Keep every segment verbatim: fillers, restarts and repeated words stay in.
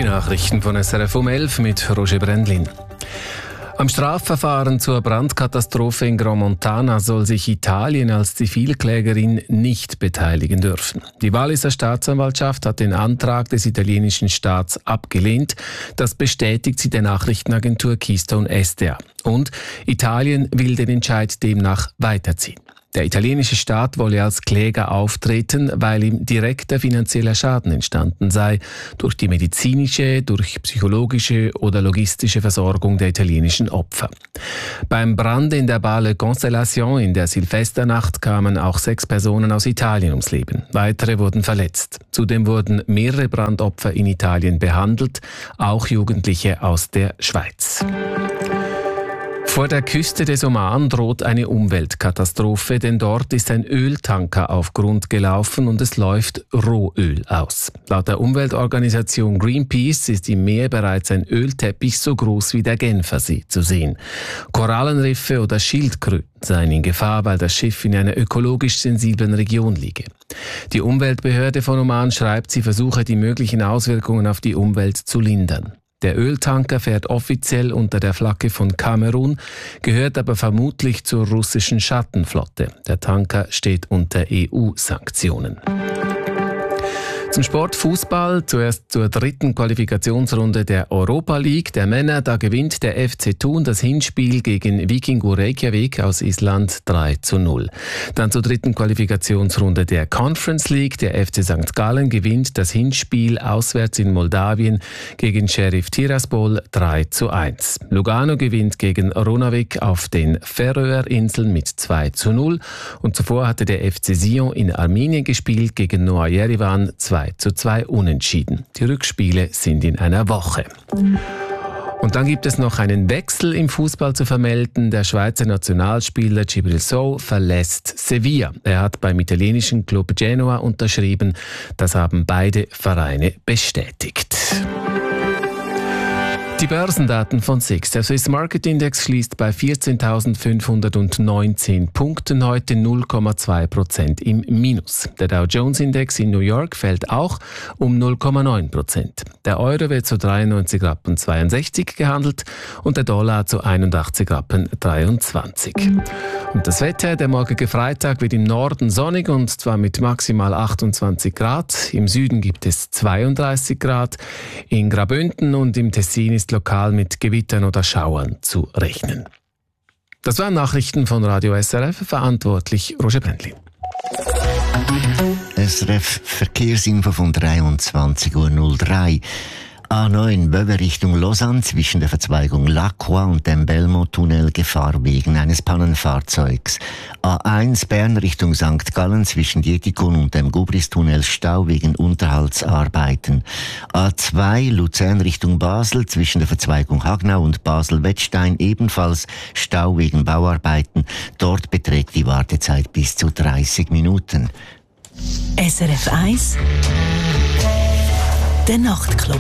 Nachrichten von S R F um elf mit Roger Brendlin. Am Strafverfahren zur Brandkatastrophe in Gromontana soll sich Italien als Zivilklägerin nicht beteiligen dürfen. Die Walliser Staatsanwaltschaft hat den Antrag des italienischen Staats abgelehnt. Das bestätigt sie der Nachrichtenagentur Keystone S D A. Und Italien will den Entscheid demnach weiterziehen. Der italienische Staat wolle als Kläger auftreten, weil ihm direkter finanzieller Schaden entstanden sei durch die medizinische, durch psychologische oder logistische Versorgung der italienischen Opfer. Beim Brand in der Bar Le Constellation in der Silvesternacht kamen auch sechs Personen aus Italien ums Leben. Weitere wurden verletzt. Zudem wurden mehrere Brandopfer in Italien behandelt, auch Jugendliche aus der Schweiz. Vor der Küste des Oman droht eine Umweltkatastrophe, denn dort ist ein Öltanker auf Grund gelaufen und es läuft Rohöl aus. Laut der Umweltorganisation Greenpeace ist im Meer bereits ein Ölteppich so groß wie der Genfersee zu sehen. Korallenriffe oder Schildkröten seien in Gefahr, weil das Schiff in einer ökologisch sensiblen Region liege. Die Umweltbehörde von Oman schreibt, sie versuche die möglichen Auswirkungen auf die Umwelt zu lindern. Der Öltanker fährt offiziell unter der Flagge von Kamerun, gehört aber vermutlich zur russischen Schattenflotte. Der Tanker steht unter E U-Sanktionen. Zum Sport Fußball, zuerst zur dritten Qualifikationsrunde der Europa League der Männer. Da gewinnt der F C Thun das Hinspiel gegen Víkingur Reykjavik aus Island drei zu null. Dann zur dritten Qualifikationsrunde der Conference League. Der F C Sankt Gallen gewinnt das Hinspiel auswärts in Moldawien gegen Sheriff Tiraspol drei zu eins. Lugano gewinnt gegen Runavik auf den Färöerinseln mit zwei zu null. Und zuvor hatte der F C Sion in Armenien gespielt gegen Noah Yerevan zwei zu zwei unentschieden. Die Rückspiele sind in einer Woche. Und dann gibt es noch einen Wechsel im Fußball zu vermelden. Der Schweizer Nationalspieler Djibril Sow verlässt Sevilla. Er hat beim italienischen Club Genoa unterschrieben. Das haben beide Vereine bestätigt. Die Börsendaten von S I X. Der Swiss Market Index schließt bei vierzehntausendfünfhundertneunzehn Punkten heute null Komma zwei Prozent im Minus. Der Dow Jones Index in New York fällt auch um null Komma neun Prozent. Der Euro wird zu dreiundneunzig Rappen zweiundsechzig gehandelt und der Dollar zu einundachtzig Rappen dreiundzwanzig. Und das Wetter, der morgige Freitag wird im Norden sonnig und zwar mit maximal achtundzwanzig Grad. Im Süden gibt es zweiunddreißig Grad. In Graubünden und im Tessin ist lokal mit Gewittern oder Schauern zu rechnen. Das waren Nachrichten von Radio S R F, verantwortlich Roger Brendlin. S R F Verkehrsinfo von dreiundzwanzig Uhr null drei. A neun Böwe Richtung Lausanne zwischen der Verzweigung La Croix und dem Belmont-Tunnel Gefahr wegen eines Pannenfahrzeugs. A eins Bern Richtung Sankt Gallen zwischen Dietikon und dem Gubris-Tunnel Stau wegen Unterhaltsarbeiten. A zwei Luzern Richtung Basel zwischen der Verzweigung Hagnau und Basel-Wettstein ebenfalls Stau wegen Bauarbeiten. Dort beträgt die Wartezeit bis zu dreißig Minuten. S R F eins Der Nachtclub.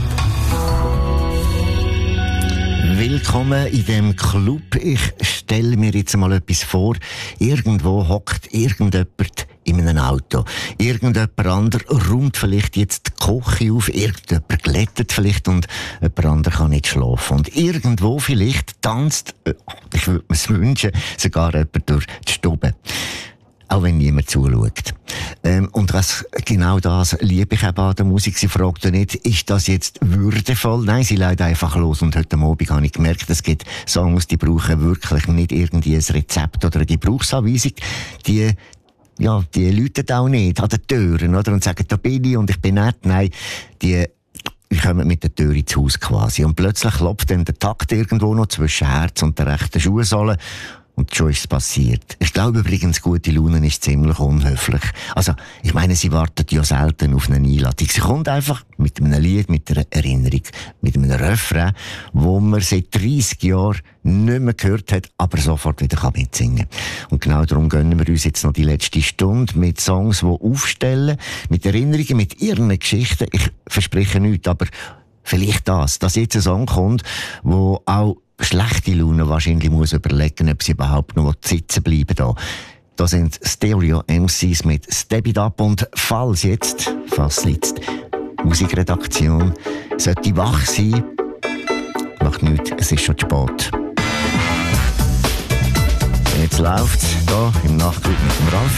Willkommen in dem Club. Ich stelle mir jetzt mal etwas vor. Irgendwo hockt irgendjemand in einem Auto. Irgendjemand anderer räumt vielleicht jetzt die Küche auf. Irgendjemand glättet vielleicht und jemand anderer kann nicht schlafen. Und irgendwo vielleicht tanzt, ich würde mir es wünschen, sogar jemand durch die Stube. Auch wenn niemand zuschaut. Ähm, und was genau das liebe ich auch an der Musik. Sie fragt ja nicht, ist das jetzt würdevoll? Nein, sie leidet einfach los. Und heute Abend habe ich gemerkt, es gibt Songs, die brauchen wirklich nicht irgendwie ein Rezept oder eine Gebrauchsanweisung. Die, ja, die läuten auch nicht an den Türen, oder? Und sagen, da bin ich und ich bin nett. Nein, die, wir kommen mit der Tür ins Haus quasi. Und plötzlich klopft dann der Takt irgendwo noch zwischen Herz und der rechten Schuhsohle. Und schon ist es passiert. Ich glaube übrigens, gute Laune ist ziemlich unhöflich. Also, ich meine, sie wartet ja selten auf eine Einladung. Sie kommt einfach mit einem Lied, mit einer Erinnerung, mit einem Refrain, wo man seit dreissig Jahren nicht mehr gehört hat, aber sofort wieder mitsingen kann. Und genau darum gönnen wir uns jetzt noch die letzte Stunde mit Songs, die aufstellen, mit Erinnerungen, mit ihren Geschichten. Ich verspreche nichts, aber vielleicht das, dass jetzt ein Song kommt, wo auch schlechte Laune wahrscheinlich muss überlegen, ob sie überhaupt noch sitzen bleiben da. Da sind Stereo M Cs mit Step It Up und falls jetzt, falls jetzt, Musikredaktion sollte wach sein. Macht nichts, es ist schon zu spät. Jetzt läuft es hier im Nachtclub mit dem Ralf.